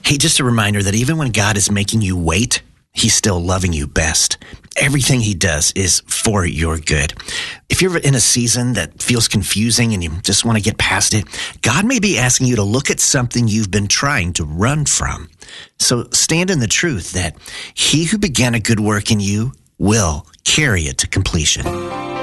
Hey, just a reminder that even when God is making you wait, He's still loving you best. Everything He does is for your good. If you're in a season that feels confusing and you just want to get past it, God may be asking you to look at something you've been trying to run from. So stand in the truth that He who began a good work in you will carry it to completion.